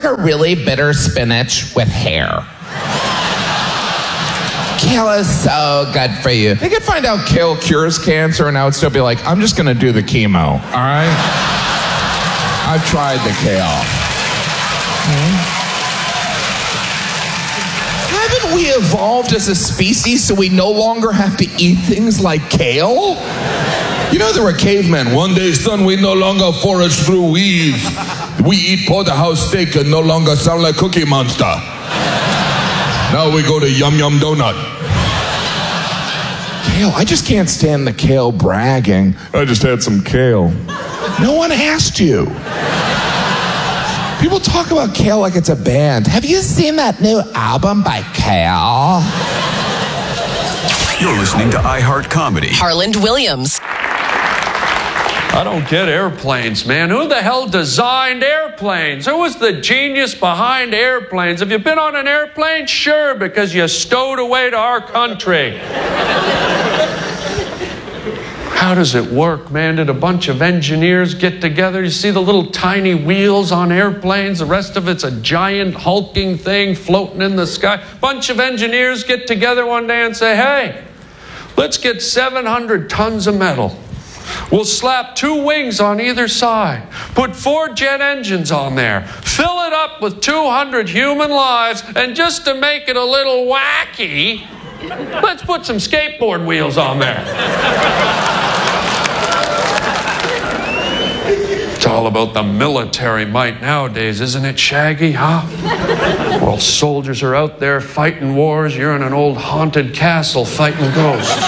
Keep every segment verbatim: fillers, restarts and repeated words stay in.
a really bitter spinach with hair. Kale is so good for you. They could find out kale cures cancer and I would still be like, I'm just going to do the chemo, all right? I've tried the kale. Hmm? Haven't we evolved as a species so we no longer have to eat things like kale? You know, there were cavemen. One day, son, we no longer forage through weeds. We eat porterhouse steak and no longer sound like Cookie Monster. Now we go to Yum Yum Donut. Kale, I just can't stand the kale bragging. I just had some kale. No one asked you. People talk about Kale like it's a band. Have you seen that new album by Kale? You're listening to iHeart Comedy. Harland Williams. I don't get airplanes, man. Who the hell designed airplanes? Who was the genius behind airplanes? Have you been on an airplane? Sure, because you stowed away to our country. How does it work, man? Did a bunch of engineers get together? You see the little tiny wheels on airplanes? The rest of it's a giant hulking thing floating in the sky. Bunch of engineers get together one day and say, hey, let's get seven hundred tons of metal. We'll slap two wings on either side, put four jet engines on there, fill it up with two hundred human lives, and just to make it a little wacky, let's put some skateboard wheels on there. It's all about the military might nowadays, isn't it, Shaggy, huh? While soldiers are out there fighting wars, you're in an old haunted castle fighting ghosts.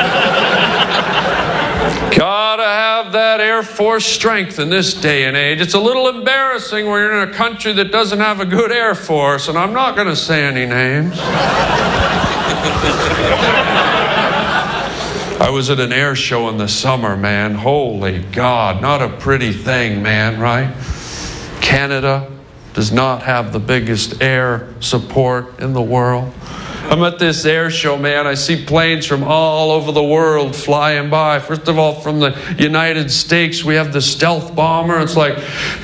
Gotta have that Air Force strength in this day and age. It's a little embarrassing when you're in a country that doesn't have a good Air Force, and I'm not going to say any names. I was at an air show in the summer, man. Holy God, not a pretty thing, man, right? Canada does not have the biggest air support in the world. I'm at this air show, man. I see planes from all over the world flying by. First of all, from the United States, we have the stealth bomber. It's like...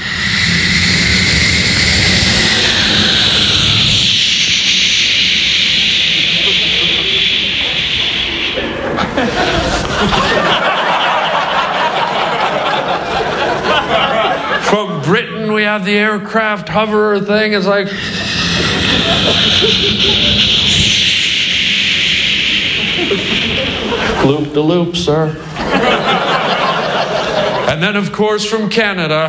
From Britain, we have the aircraft hoverer thing. It's like... Loop-de-loop, sir. And then, of course, from Canada...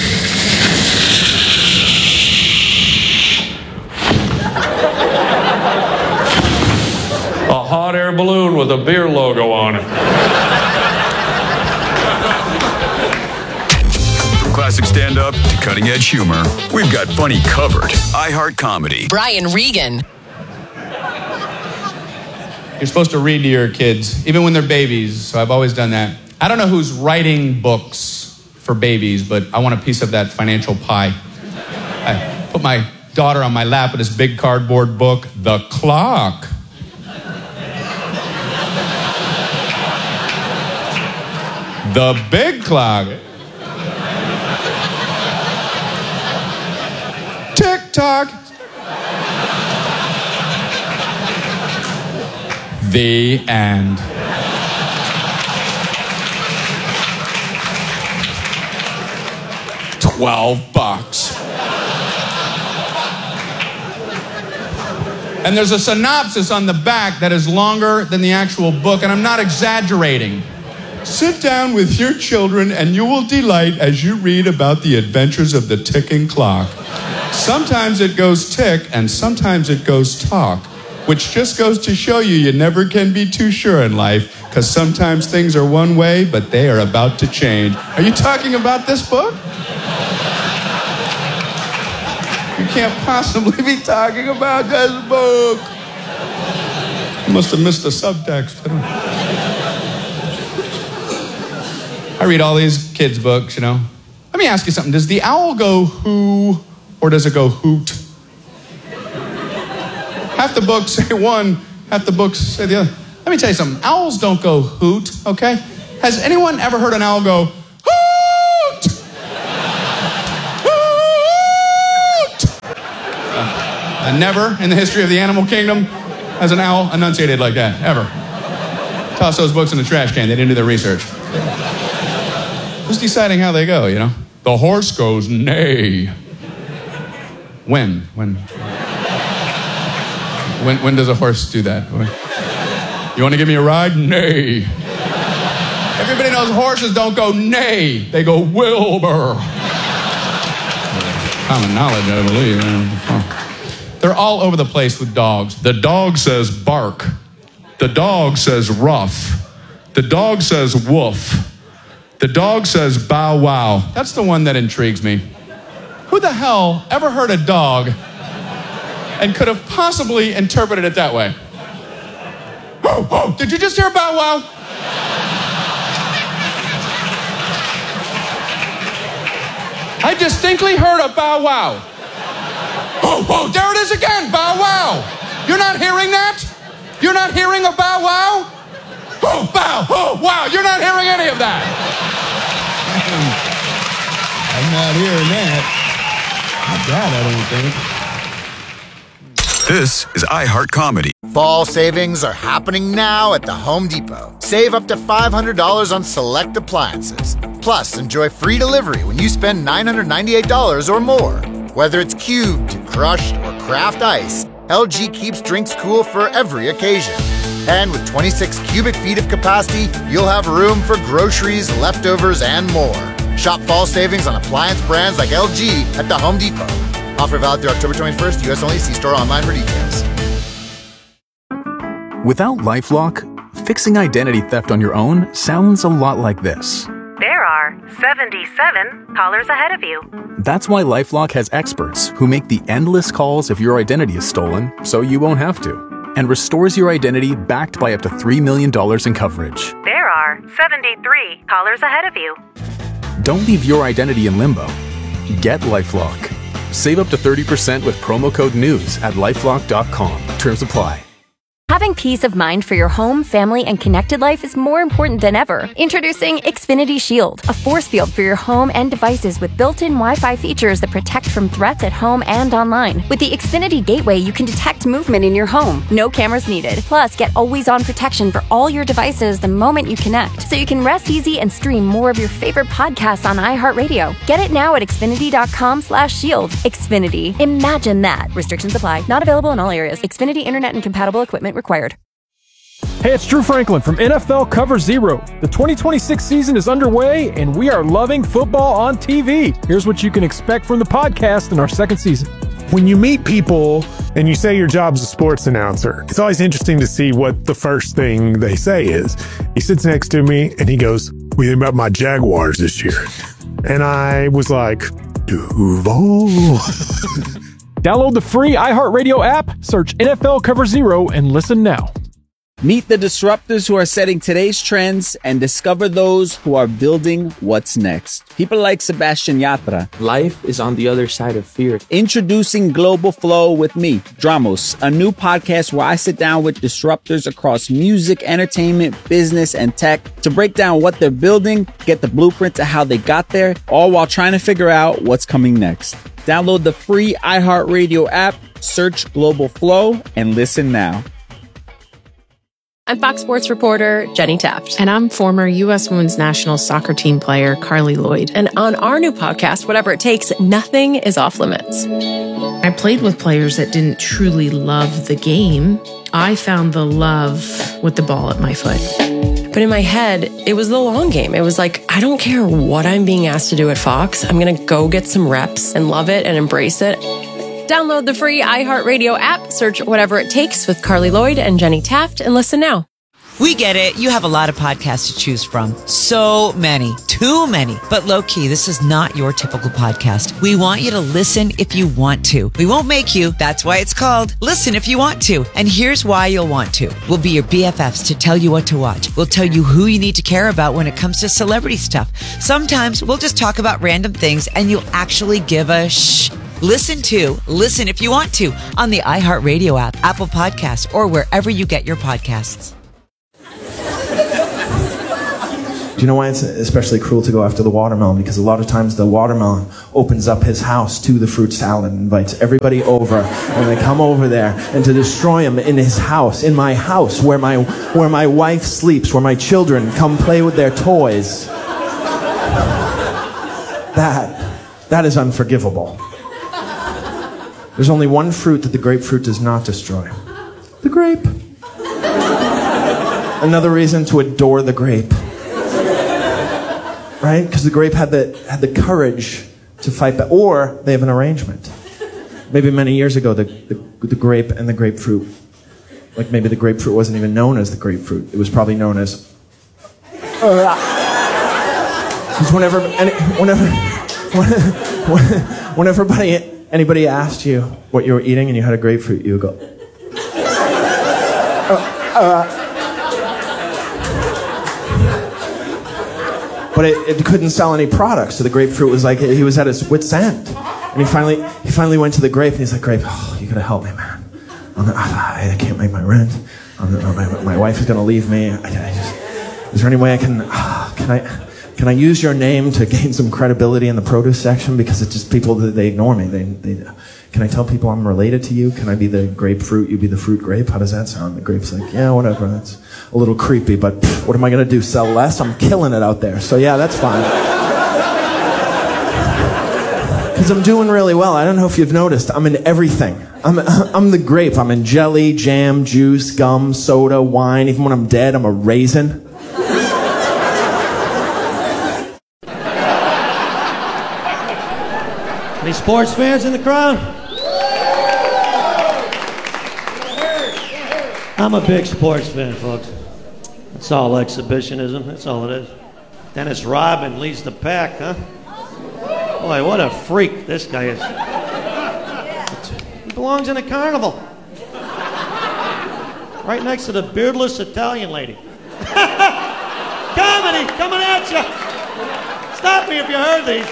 a hot air balloon with a beer logo on it. From classic stand-up to cutting-edge humor, we've got funny covered. iHeart Comedy. Brian Regan. You're supposed to read to your kids, even when they're babies, so I've always done that. I don't know who's writing books for babies, but I want a piece of that financial pie. I put my daughter on my lap with this big cardboard book, The Clock. The big clock. Tick-tock. The end. Twelve bucks. And there's a synopsis on the back that is longer than the actual book, and I'm not exaggerating. Sit down with your children and you will delight as you read about the adventures of the ticking clock. Sometimes it goes tick and sometimes it goes talk, which just goes to show you you never can be too sure in life, because sometimes things are one way, but they are about to change. Are you talking about this book? You can't possibly be talking about this book. You must have missed the subtext. I read all these kids' books, you know. Let me ask you something. Does the owl go who or does it go hoot? Half the books say one, half the books say the other. Let me tell you something. Owls don't go hoot, okay? Has anyone ever heard an owl go hoot? Hoot! Uh, never in the history of the animal kingdom has an owl enunciated like that, ever. Toss those books in the trash can. They didn't do their research. Who's deciding how they go, you know? The horse goes neigh. When? When? When, when does a horse do that? You want to give me a ride? Neigh. Everybody knows horses don't go neigh. They go Wilbur. Common knowledge, I believe. They're all over the place with dogs. The dog says bark. The dog says ruff. The dog says woof. The dog says bow wow. That's the one that intrigues me. Who the hell ever heard a dog and could have possibly interpreted it that way? Whoa, whoa, did you just hear bow wow? I distinctly heard a bow wow. Whoa, whoa, there it is again, bow wow. You're not hearing that? You're not hearing a bow wow? Oh, bow, oh, wow, you're not hearing any of that. I'm not hearing that. Not that, I don't think. This is iHeart Comedy. Fall savings are happening now at the Home Depot. Save up to five hundred dollars on select appliances. Plus, enjoy free delivery when you spend nine hundred ninety-eight dollars or more. Whether it's cubed, crushed, or craft ice, L G keeps drinks cool for every occasion. And with twenty-six cubic feet of capacity, you'll have room for groceries, leftovers, and more. Shop fall savings on appliance brands like L G at the Home Depot. Offer valid through October twenty-first, U S only. See store online for details. Without LifeLock, fixing identity theft on your own sounds a lot like this. There are seventy-seven callers ahead of you. That's why LifeLock has experts who make the endless calls if your identity is stolen, so you won't have to, and restores your identity backed by up to three million dollars in coverage. There are seventy-three callers ahead of you. Don't leave your identity in limbo. Get LifeLock. Save up to thirty percent with promo code NEWS at lifelock dot com. Terms apply. Having peace of mind for your home, family, and connected life is more important than ever. Introducing Xfinity Shield, a force field for your home and devices with built-in Wi-Fi features that protect from threats at home and online. With the Xfinity Gateway, you can detect movement in your home. No cameras needed. Plus, get always-on protection for all your devices the moment you connect, so you can rest easy and stream more of your favorite podcasts on iHeartRadio. Get it now at xfinity.com slash shield. Xfinity. Imagine that. Restrictions apply. Not available in all areas. Xfinity Internet and compatible equipment required. Hey, it's Drew Franklin from N F L Cover Zero. The twenty twenty-six season is underway, and we are loving football on T V. Here's what you can expect from the podcast in our second season. When you meet people and you say your job's a sports announcer, it's always interesting to see what the first thing they say is. He sits next to me, and he goes, "What do you think about my Jaguars this year?" And I was like, Duval. Download the free iHeartRadio app, search N F L Cover Zero, and listen now. Meet the disruptors who are setting today's trends and discover those who are building what's next. People like Sebastian Yatra. Life is on the other side of fear. Introducing Global Flow with me, Dramos, a new podcast where I sit down with disruptors across music, entertainment, business, and tech to break down what they're building, get the blueprint to how they got there, all while trying to figure out what's coming next. Download the free iHeartRadio app, search Global Flow, and listen now. I'm Fox Sports reporter Jenny Taft. And I'm former U S Women's National Soccer Team player Carly Lloyd. And on our new podcast, Whatever It Takes, nothing is off limits. I played with players that didn't truly love the game. I found the love with the ball at my foot. But in my head, it was the long game. It was like, I don't care what I'm being asked to do at Fox. I'm going to go get some reps and love it and embrace it. Download the free iHeartRadio app, search Whatever It Takes with Carly Lloyd and Jenny Taft, and listen now. We get it. You have a lot of podcasts to choose from. So many. Too many. But low-key, this is not your typical podcast. We want you to listen if you want to. We won't make you. That's why it's called Listen If You Want To. And here's why you'll want to. We'll be your B F Fs to tell you what to watch. We'll tell you who you need to care about when it comes to celebrity stuff. Sometimes we'll just talk about random things and you'll actually give a shh. Listen to Listen If You Want To on the iHeartRadio app, Apple Podcasts, or wherever you get your podcasts. you know why it's especially cruel to go after the watermelon? Because a lot of times the watermelon opens up his house to the fruit salad and invites everybody over, and they come over there, and to destroy him in his house, in my house, where my where my wife sleeps, where my children come play with their toys. That that is unforgivable. There's only one fruit that the grapefruit does not destroy. The grape. Another reason to adore the grape. Right? Because the grape had the had the courage to fight back. Or they have an arrangement. Maybe many years ago, the, the, the grape and the grapefruit, like maybe the grapefruit wasn't even known as the grapefruit. It was probably known as... Because whenever, any, whenever, whenever anybody, anybody asked you what you were eating and you had a grapefruit, you would go... Uh, uh, But it, it couldn't sell any products, so the grapefruit was like, he was at his wit's end. And he finally he finally went to the grape, and he's like, grape, oh, you gotta help me, man. I'm not, I can't make my rent. I'm not, my, my wife is gonna leave me. I, I just, is there any way I can, uh, can I can I use your name to gain some credibility in the produce section? Because it's just people, they ignore me. They, they, can I tell people I'm related to you? Can I be the grapefruit, you be the fruit grape? How does that sound? The grape's like, yeah, whatever, that's a little creepy, but pff, what am I going to do, sell less? I'm killing it out there, so yeah, that's fine. Because I'm doing really well. I don't know if you've noticed, I'm in everything. I'm, I'm the grape. I'm in jelly, jam, juice, gum, soda, wine. Even when I'm dead, I'm a raisin. Any sports fans in the crowd? I'm a big sports fan, folks. It's all exhibitionism. That's all it is. Dennis Rodman leads the pack, huh? Boy, what a freak this guy is. He belongs in a carnival. Right next to the beardless Italian lady. Comedy coming at you. Stop me if you heard these.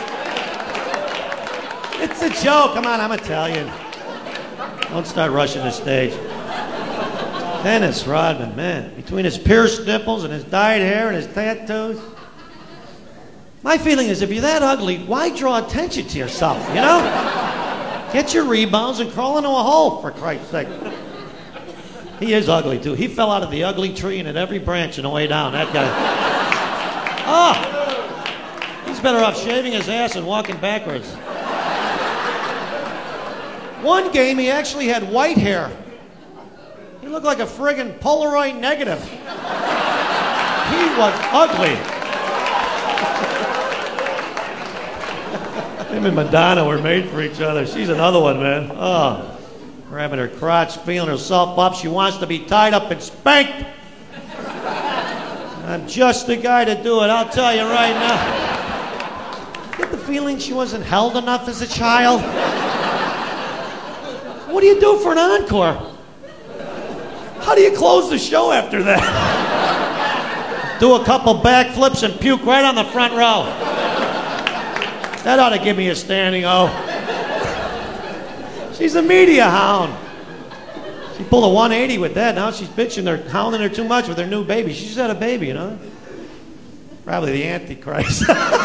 It's a joke. Come on, I'm Italian. Don't start rushing the stage. Dennis Rodman, man, between his pierced nipples and his dyed hair and his tattoos. My feeling is if you're that ugly, why draw attention to yourself, you know? Get your rebounds and crawl into a hole, for Christ's sake. He is ugly, too. He fell out of the ugly tree and at every branch on the way down, that guy. Oh, he's better off shaving his ass and walking backwards. One game, he actually had white hair. He looked like a friggin' Polaroid negative. He was ugly. Him and Madonna were made for each other. She's another one, man. Oh, grabbing her crotch, feeling herself up. She wants to be tied up and spanked. I'm just the guy to do it, I'll tell you right now. Get the feeling she wasn't held enough as a child? What do you do for an encore? How do you close the show after that? Do a couple backflips and puke right on the front row. That ought to give me a standing O. She's a media hound. She pulled a one eighty with that. Now she's bitching. They're hounding her too much with her new baby. She just had a baby, you know? Probably the Antichrist.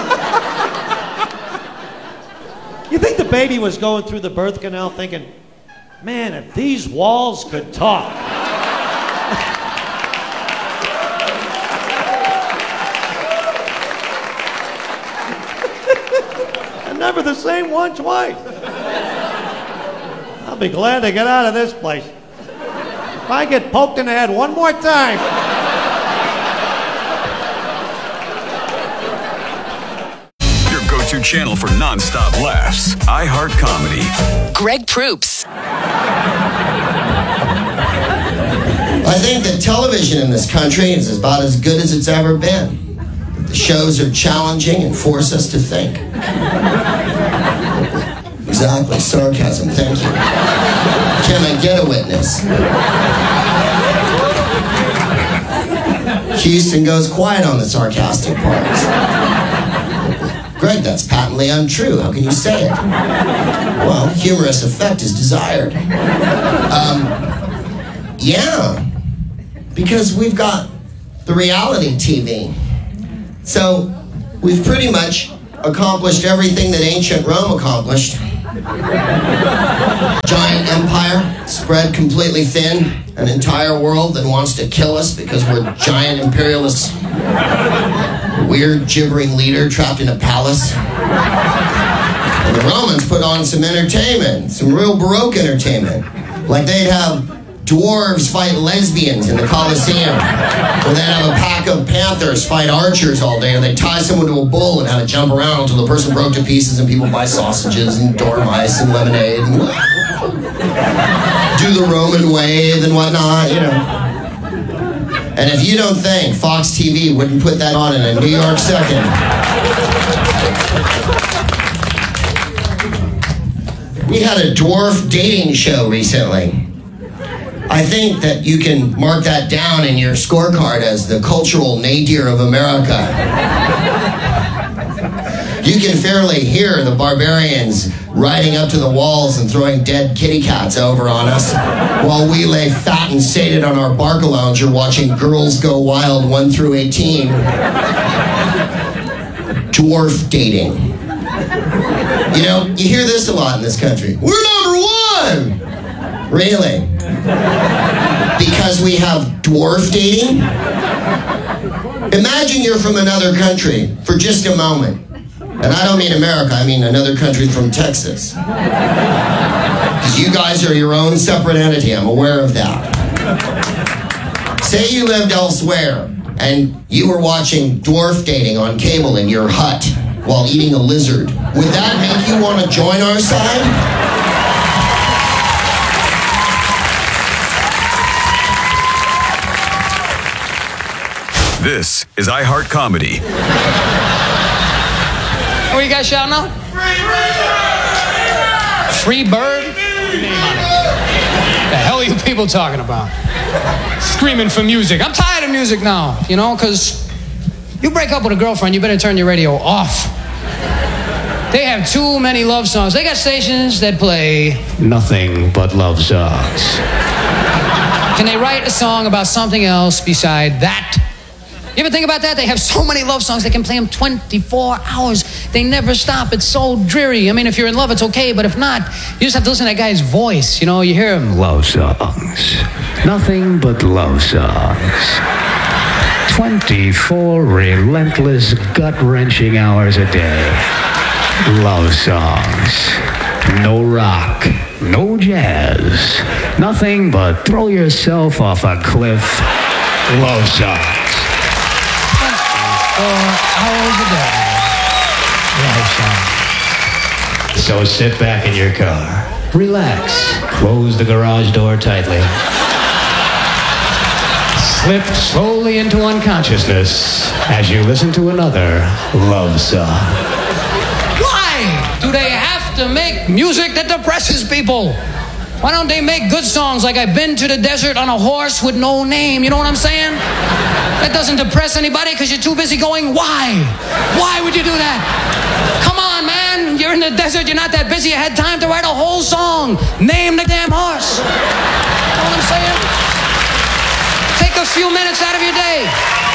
You think the baby was going through the birth canal thinking, man, if these walls could talk. I'm never the same one twice. I'll be glad to get out of this place. If I get poked in the head one more time. Your go-to channel for non-stop laughs. iHeart Comedy. Greg Proops. I think that television in this country is about as good as it's ever been. The shows are challenging and force us to think. Exactly, sarcasm, thank you. Can I get a witness? Houston goes quiet on the sarcastic parts. Greg, that's patently untrue. How can you say it? Well, humorous effect is desired. Um, yeah, because we've got the reality T V. So, we've pretty much accomplished everything that ancient Rome accomplished. Giant empire, spread completely thin, an entire world that wants to kill us because we're giant imperialists. Weird, gibbering leader trapped in a palace. And the Romans put on some entertainment, some real Baroque entertainment. Like they'd have dwarves fight lesbians in the Colosseum. Or they'd have a pack of panthers fight archers all day, and they'd tie someone to a bull and have it jump around until the person broke to pieces and people buy sausages and dormice and lemonade and do the Roman wave and whatnot, you know. And if you don't think Fox T V wouldn't put that on in a New York second. We had a dwarf dating show recently. I think that you can mark that down in your scorecard as the cultural nadir of America. You can fairly hear the barbarians riding up to the walls and throwing dead kitty cats over on us while we lay fat and sated on our Barcalounger watching Girls Go Wild one through eighteen. Dwarf dating. You know, you hear this a lot in this country. We're number one! Really? Because we have dwarf dating? Imagine you're from another country for just a moment. And I don't mean America, I mean another country from Texas. Because you guys are your own separate entity, I'm aware of that. Say you lived elsewhere, and you were watching dwarf dating on cable in your hut while eating a lizard. Would that make you want to join our side? This is iHeart Comedy. What are you guys shouting out? Free bird? The hell are you people talking about? Screaming for music. I'm tired of music now, you know, because you break up with a girlfriend, you better turn your radio off. They have too many love songs. They got stations that play nothing but love songs. Can they write a song about something else beside that? You ever think about that? They have so many love songs, they can play them twenty-four hours. They never stop. It's so dreary. I mean, if you're in love, it's okay, but if not, you just have to listen to that guy's voice. You know, you hear him. Love songs. Nothing but love songs. twenty-four relentless, gut-wrenching hours a day. Love songs. No rock. No jazz. Nothing but throw yourself off a cliff. Love songs. Four hours a day. Love song. So sit back in your car. Relax. Close the garage door tightly. Slip slowly into unconsciousness as you listen to another love song. Why do they have to make music that depresses people? Why don't they make good songs like I've been to the desert on a horse with no name? You know what I'm saying? That doesn't depress anybody because you're too busy going, why? Why would you do that? Come on, man. You're in the desert. You're not that busy. You had time to write a whole song. Name the damn horse. You know what I'm saying? Take a few minutes out of your day.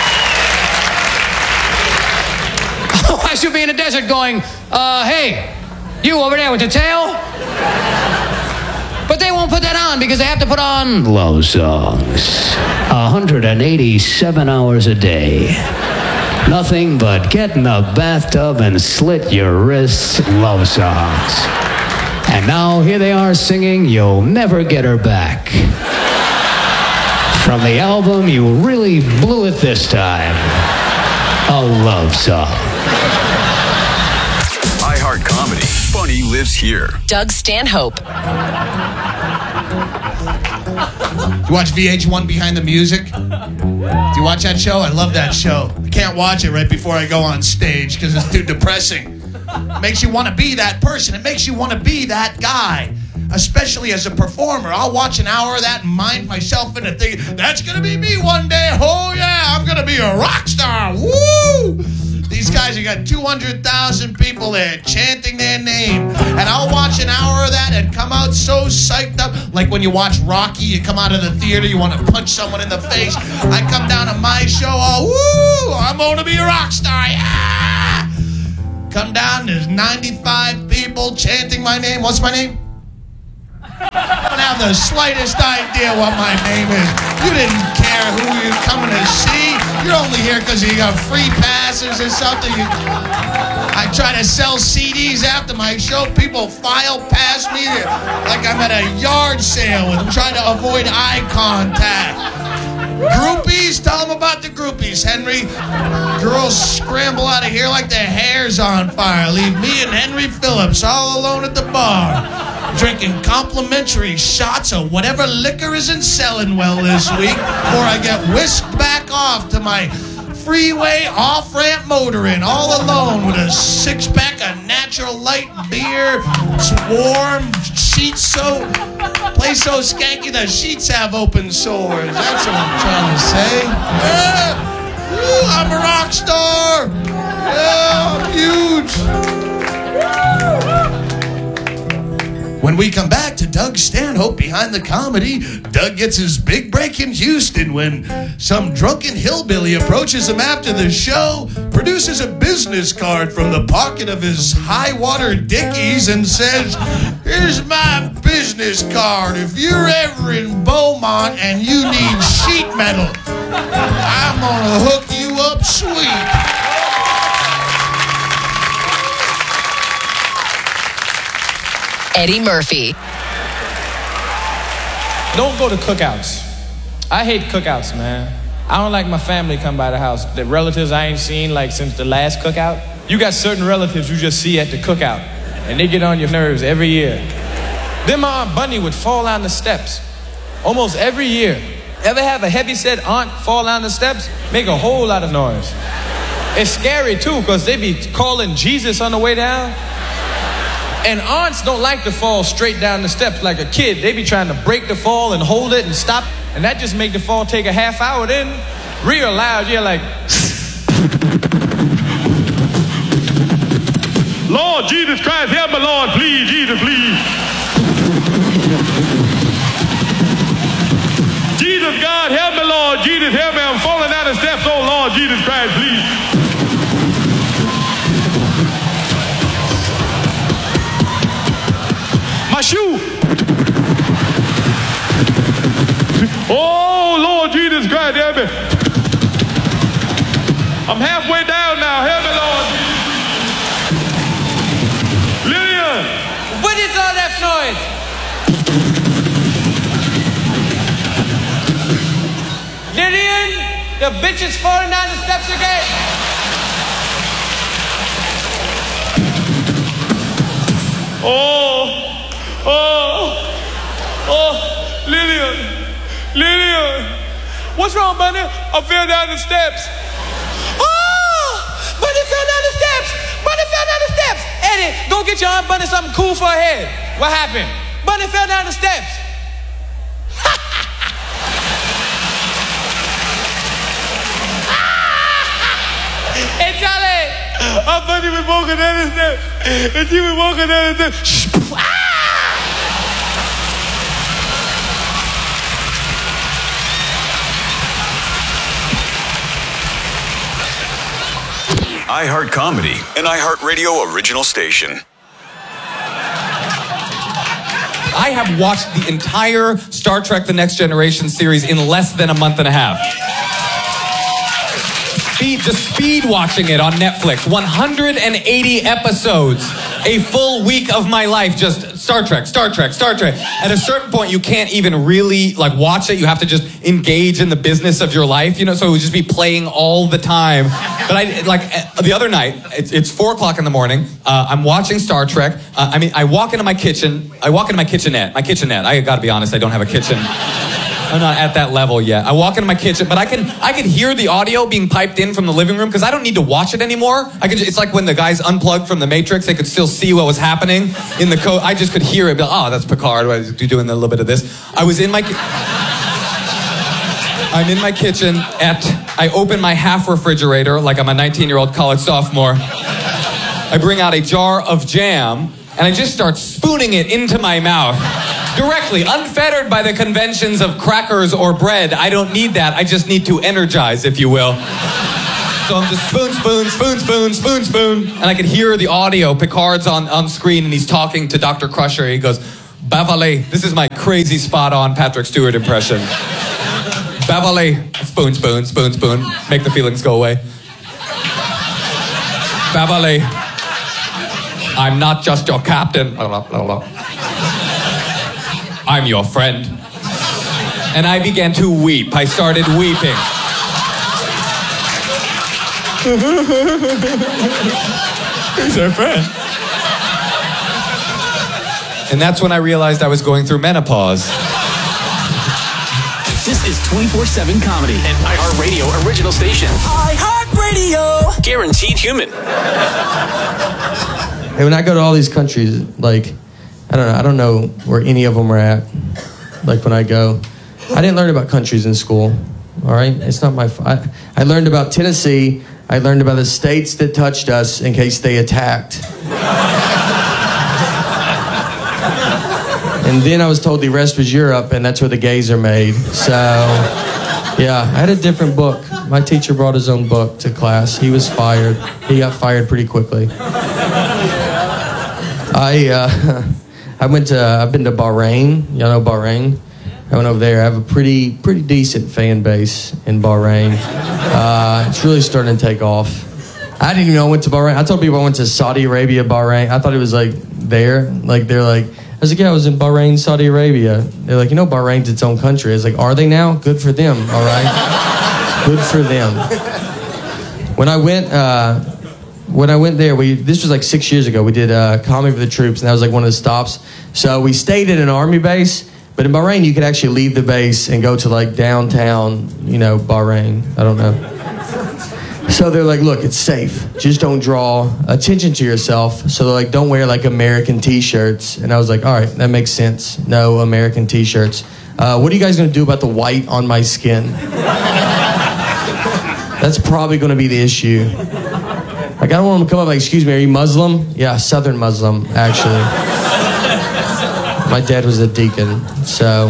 Otherwise, you'll be in the desert going, uh, hey, you over there with the tail? But they won't put that on because they have to put on love songs. one hundred eighty-seven hours a day. Nothing but get in the bathtub and slit your wrists love songs. And now here they are singing You'll Never Get Her Back. From the album You Really Blew It This Time. A love song. iHeart Comedy. Funny lives here. Doug Stanhope. You watch V H one Behind the Music? Do you watch that show? I love that show. I can't watch it right before I go on stage because it's too depressing. It makes you want to be that person. It makes you want to be that guy, especially as a performer. I'll watch an hour of that and mind myself into thinking, that's going to be me one day. Oh, yeah, I'm going to be a rock star. Woo! These guys, you got two hundred thousand people there chanting their name. And I'll watch an hour of that and come out so psyched up. Like when you watch Rocky, you come out of the theater, you want to punch someone in the face. I come down to my show, all, woo, I'm going to be a rock star, yeah! Come down, there's ninety-five people chanting my name. What's my name? I don't have the slightest idea what my name is. You didn't care who you're coming to see. You're only here because you got free passes or something. You... I try to sell C Ds after my show. People file past me like I'm at a yard sale with them, trying to avoid eye contact. Groupies? Tell them about the groupies, Henry. Girls scramble out of here like their hair's on fire. Leave me and Henry Phillips all alone at the bar, drinking complimentary shots of whatever liquor isn't selling well this week before I get whisked back off to my freeway off-ramp motoring all alone with a six-pack of natural light beer. It's warm, sheets so... Place so skanky the sheets have open sores. That's what I'm trying to say. Yeah. Ooh, I'm a rock star. Yeah, I'm huge. When we come back to Doug Stanhope Behind the Comedy, Doug gets his big break in Houston when some drunken hillbilly approaches him after the show, produces a business card from the pocket of his high-water dickies and says, "Here's my business card. If you're ever in Beaumont and you need sheet metal, I'm gonna hook you up sweet." Eddie Murphy. Don't go to cookouts. I hate cookouts, man. I don't like my family come by the house. The relatives I ain't seen like since the last cookout. You got certain relatives you just see at the cookout, and they get on your nerves every year. Then my Aunt Bunny would fall down the steps almost every year. Ever have a heavy-set aunt fall down the steps? Make a whole lot of noise. It's scary too, because they be calling Jesus on the way down. And aunts don't like to fall straight down the steps like a kid. They be trying to break the fall and hold it and stop. And that just make the fall take a half hour. Then real loud, you're like... Lord Jesus Christ, help me, Lord, please, Jesus, please. Jesus, God, help me, Lord, Jesus, help me. I'm falling down the steps. Oh, Lord Jesus Christ, please. My shoe. Oh, Lord Jesus Christ, help me. I'm halfway down now. Help me, Lord. Lillian. What is all that noise? Lillian, the bitch is falling down the steps again. Oh. Oh, oh, Lillian, Lillian, what's wrong, Bunny? I fell down the steps. Oh, Bunny fell down the steps. Bunny fell down the steps. Eddie, go get your Aunt Bunny something cool for her head. What happened? Bunny fell down the steps. Hey, Charlie. Aunt Bunny was walking down the steps, and she was walking down the steps. iHeart Comedy, an iHeartRadio original station. I have watched the entire Star Trek The Next Generation series in less than a month and a half. Speed, just speed watching it on Netflix. one hundred eighty episodes. A full week of my life just Star Trek, Star Trek, Star Trek. At a certain point, you can't even really like watch it. You have to just engage in the business of your life, you know. So it would just be playing all the time. But I like the other night. It's, it's four o'clock in the morning. Uh, I'm watching Star Trek. Uh, I mean, I walk into my kitchen. I walk into my kitchenette. My kitchenette. I got to be honest. I don't have a kitchen. I'm not at that level yet. I walk into my kitchen, but I can I can hear the audio being piped in from the living room because I don't need to watch it anymore. I can. It's like when the guys unplugged from the Matrix; they could still see what was happening in the code. I just could hear it. Be like, oh, that's Picard. I was doing a little bit of this. I was in my. I'm in my kitchen at I open my half refrigerator like I'm a nineteen-year-old college sophomore. I bring out a jar of jam, and I just start spooning it into my mouth. Directly, unfettered by the conventions of crackers or bread. I don't need that. I just need to energize, if you will. So I'm just spoon, spoon, spoon, spoon, spoon, spoon. And I can hear the audio. Picard's on, on screen, and he's talking to Doctor Crusher. He goes, Bavalet. This is my crazy spot-on Patrick Stewart impression. Bavalet. Spoon, spoon, spoon, spoon. Make the feelings go away. Bavalet. I'm not just your captain. I'm your friend. And I began to weep. I started weeping. He's our friend. And that's when I realized I was going through menopause. This is twenty-four seven Comedy, an iHeartRadio original station. iHeartRadio. Guaranteed human. Hey, when I go to all these countries, like, I don't know, I don't know where any of them are at. Like when I go, I didn't learn about countries in school. All right, it's not my. F- I, I learned about Tennessee. I learned about the states that touched us in case they attacked. And then I was told the rest was Europe, and that's where the gays are made. So, yeah, I had a different book. My teacher brought his own book to class. He was fired. He got fired pretty quickly. I uh, I went to. I've been to Bahrain. Y'all know Bahrain? I went over there. I have a pretty pretty decent fan base in Bahrain. Uh, it's really starting to take off. I didn't even know I went to Bahrain. I told people I went to Saudi Arabia, Bahrain. I thought it was like there. Like they're like. I was like, yeah, I was in Bahrain, Saudi Arabia. They're like, you know, Bahrain's its own country. I was like, are they now? Good for them, all right? Good for them. When I went, uh, when I went there, we this was like six years ago. We did uh, Comedy for the Troops, and that was like one of the stops. So we stayed at an army base, but in Bahrain, you could actually leave the base and go to like downtown, you know, Bahrain. I don't know. So they're like, look, it's safe. Just don't draw attention to yourself. So they're like, don't wear like American t-shirts. And I was like, all right, that makes sense. No American t-shirts. Uh, what are you guys going to do about the white on my skin? That's probably going to be the issue. Like, I don't want them to come up like, excuse me, are you Muslim? Yeah, Southern Muslim, actually. My dad was a deacon. So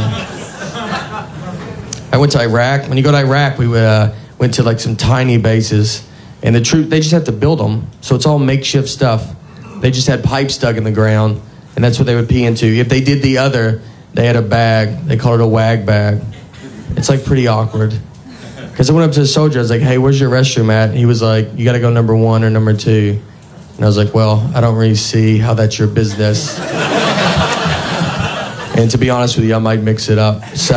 I went to Iraq. When you go to Iraq, we would... Uh, went to like some tiny bases, and the troop, they just have to build them, so it's all makeshift stuff. They just had pipes dug in the ground, and that's what they would pee into. If they did the other, they had a bag. They called it a wag bag. It's like pretty awkward. Because I went up to the soldier, I was like, hey, where's your restroom at? And he was like, you gotta go number one or number two. And I was like, well, I don't really see how that's your business. And to be honest with you, I might mix it up. So...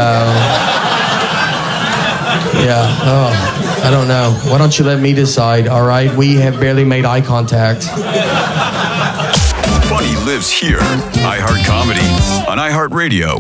Yeah, oh, I don't know. Why don't you let me decide, all right? We have barely made eye contact. Funny lives here. iHeart Comedy on iHeartRadio.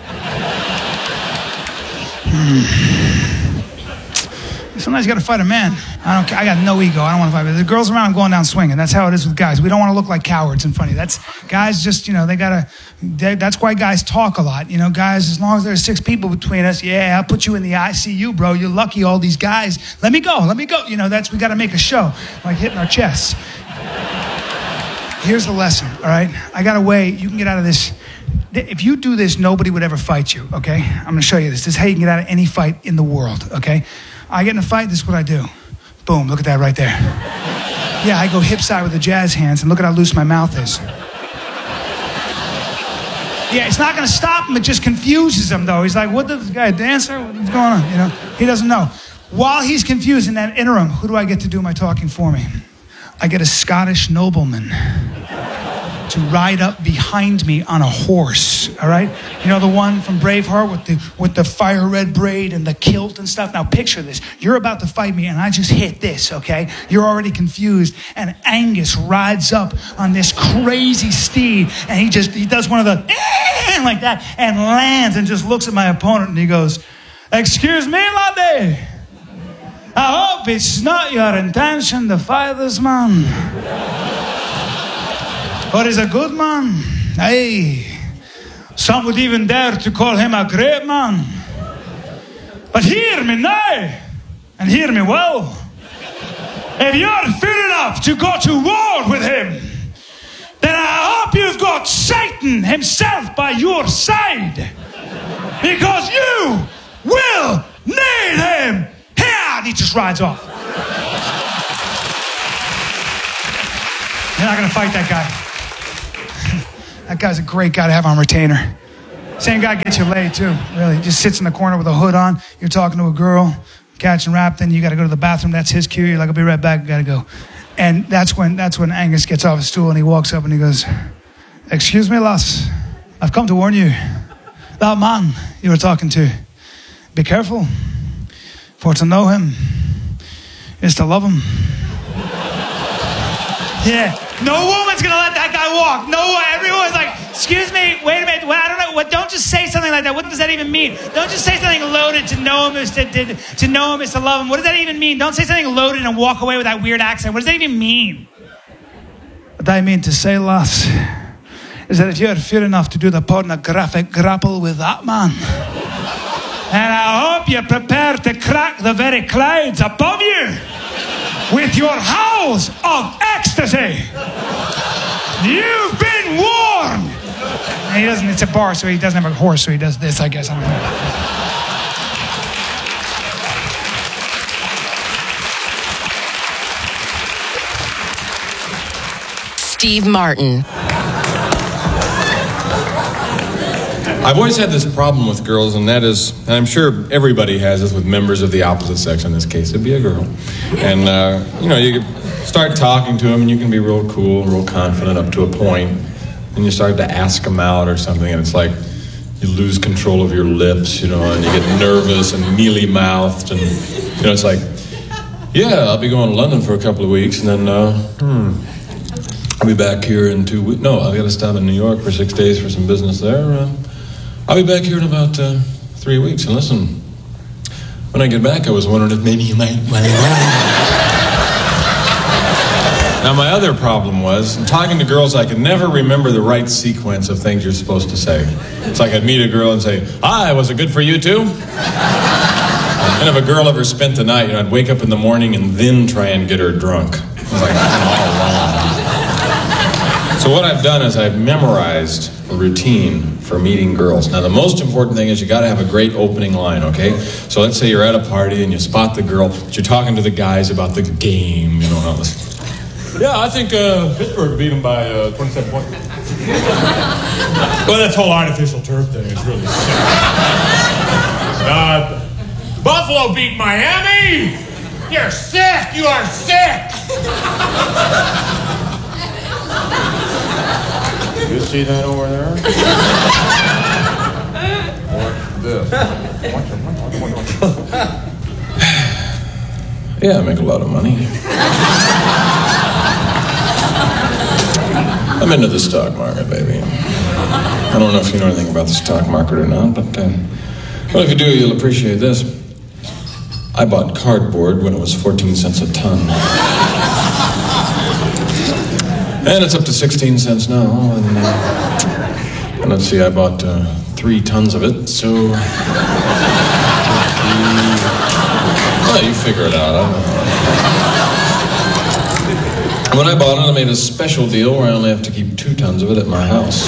Sometimes you got to fight a man. I don't. I got no ego. I don't want to fight. But the girls around, I'm going down swinging. That's how it is with guys. We don't want to look like cowards and funny. That's guys. Just you know, they gotta. They, that's why guys talk a lot. You know, guys. As long as there's six people between us, yeah, I'll put you in the I C U, bro. You're lucky. All these guys. Let me go. Let me go. You know, that's we got to make a show, like hitting our chests. Here's the lesson. All right, I got a way. You can get out of this. If you do this, nobody would ever fight you. Okay, I'm going to show you this. This is how you can get out of any fight in the world. Okay. I get in a fight, this is what I do. Boom, look at that right there. Yeah, I go hip side with the jazz hands, and look at how loose my mouth is. Yeah, it's not going to stop him, it just confuses him, though. He's like, what the, this guy a dancer? What's going on? You know, he doesn't know. While he's confused in that interim, who do I get to do my talking for me? I get a Scottish nobleman to ride up behind me on a horse, all right? You know the one from Braveheart with the with the fire red braid and the kilt and stuff? Now picture this. You're about to fight me and I just hit this, okay? You're already confused, and Angus rides up on this crazy steed, and he just, he does one of the, like that, and lands and just looks at my opponent and he goes, excuse me, laddie. I hope it's not your intention to fight this man. But he's a good man. Hey, some would even dare to call him a great man. But hear me now. And and hear me well. If you're fit enough to go to war with him, then I hope you've got Satan himself by your side. Because you will need him. Here! And he just rides off. You're not going to fight that guy. That guy's a great guy to have on retainer. Same guy gets you laid, too. Really. He just sits in the corner with a hood on. You're talking to a girl, catching rap, then you got to go to the bathroom. That's his cue. You're like, I'll be right back. Got to go. And that's when that's when Angus gets off his stool and he walks up and he goes, excuse me, lass. I've come to warn you. That man you were talking to, be careful. For to know him is to love him. Yeah. No woman's going to let that guy walk. No one. Everyone's like, excuse me, wait a minute. Well, I don't know. What? Don't just say something like that. What does that even mean? Don't just say something loaded to know him is to, to, to know him is to love him. What does that even mean? Don't say something loaded and walk away with that weird accent. What does that even mean? What I mean to say, lass, is that if you're fit enough to do the pornographic grapple with that man, and I hope you're prepared to crack the very clouds above you with your howls of ecstasy. You've been warned. And he doesn't, it's a bar, so he doesn't have a horse, so he does this, I guess. I don't know. Steve Martin. I've always had this problem with girls, and that is, and I'm sure everybody has this with members of the opposite sex. In this case, it'd be a girl. And, uh, you know, you start talking to them, and you can be real cool, real confident up to a point, and you start to ask them out or something, and it's like you lose control of your lips, you know, and you get nervous and mealy-mouthed, and, you know, it's like, yeah, I'll be going to London for a couple of weeks, and then, uh, hmm, I'll be back here in two weeks. No, I've got to stop in New York for six days for some business there. Uh, I'll be back here in about uh, three weeks. And listen, when I get back, I was wondering if maybe you might want to know. Now, my other problem was, in talking to girls, I could never remember the right sequence of things you're supposed to say. It's like I'd meet a girl and say, hi, was it good for you too? And if a girl ever spent the night, you know, I'd wake up in the morning and then try and get her drunk. It was like, all wrong. So what I've done is I've memorized a routine for meeting girls. Now, the most important thing is you got to have a great opening line, okay? So let's say you're at a party and you spot the girl, but you're talking to the guys about the game, you know, and all this. Yeah, I think uh, Pittsburgh beat them by uh, twenty-seven points. Well, that whole artificial turf thing is really sick. Uh, Buffalo beat Miami? You're sick! You are sick! You see that over there? What's this? Yeah, I make a lot of money. I'm into the stock market, baby. I don't know if you know anything about the stock market or not, but uh, well, if you do, you'll appreciate this. I bought cardboard when it was fourteen cents a ton. And it's up to sixteen cents now. And, uh, and let's see, I bought uh, three tons of it, so... Well, you figure it out. I don't know. When I bought it, I made a special deal where I only have to keep two tons of it at my house.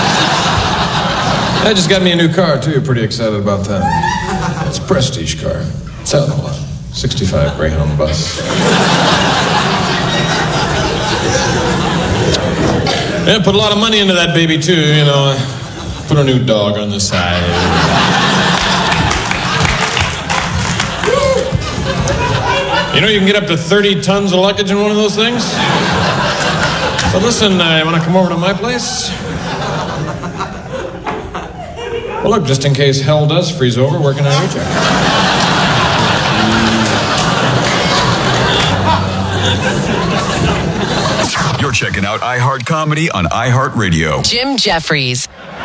I just got me a new car, too. You're pretty excited about that. It's a prestige car. It's out a lot. sixty-five Greyhound bus. Yeah, put a lot of money into that baby, too, you know. Put a new dog on the side. You know, you can get up to thirty tons of luggage in one of those things. So listen, uh, you want to come over to my place? Well, look, just in case hell does freeze over, where can I reach you? You're checking out iHeart Comedy on iHeartRadio. Jim Jeffries.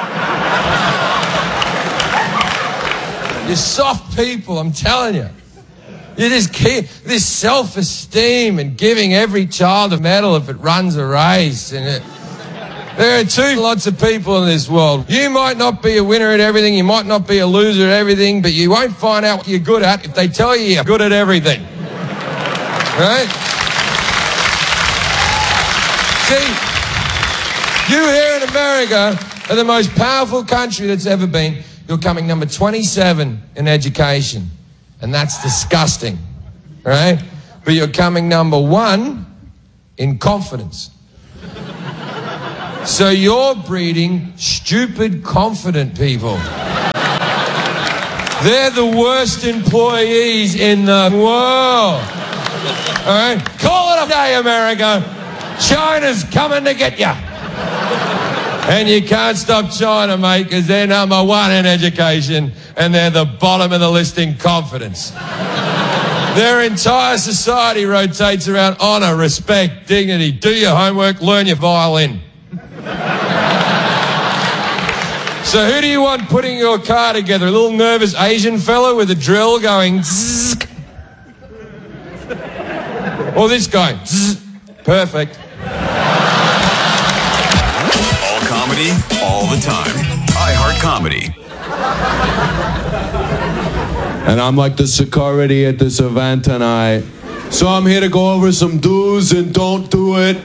You're soft people, I'm telling you. You just keep this self-esteem and giving every child a medal if it runs a race. And it, There are two lots of people in this world. You might not be a winner at everything, you might not be a loser at everything, but you won't find out what you're good at if they tell you you're good at everything. Right? See, you here in America are the most powerful country that's ever been. You're coming number twenty-seven in education, and that's disgusting, right? But you're coming number one in confidence. So you're breeding stupid, confident people. They're the worst employees in the world. All right? Call it a day, America. China's coming to get you. And you can't stop China, mate, because they're number one in education and they're the bottom of the list in confidence. Their entire society rotates around honor, respect, dignity. Do your homework, learn your violin. So who do you want putting your car together? A little nervous Asian fella with a drill going zzz? Or this guy? Zzz? Perfect. All comedy, all the time. iHeart Comedy. And I'm like the security at this event tonight. So I'm here to go over some do's and don't do it.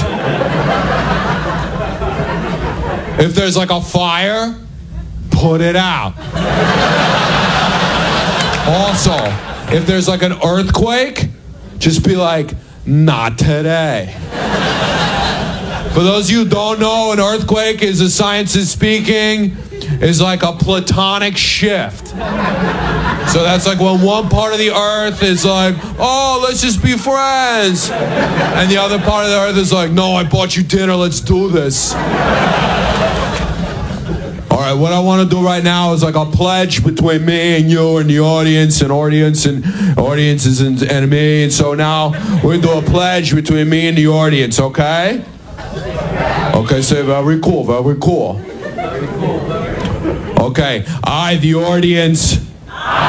If there's like a fire, put it out. Also, if there's like an earthquake, just be like, not today. For those of you who don't know, an earthquake is, as science is speaking, is like a platonic shift. So that's like when one part of the earth is like, oh, let's just be friends. And the other part of the earth is like, no, I bought you dinner, let's do this. All right, what I want to do right now is like a pledge between me and you and the audience and audience and audiences and, and me. And so now we're going to do a pledge between me and the audience, okay? Okay, say very cool, very cool. Okay, I, the audience,